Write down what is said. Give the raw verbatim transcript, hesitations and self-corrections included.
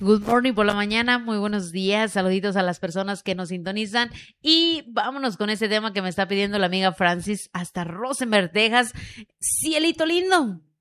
Good morning por la mañana, muy buenos días, saluditos a las personas que nos sintonizan y vámonos con ese tema que me está pidiendo la amiga Francis hasta Rosenberg, Texas. Cielito lindo,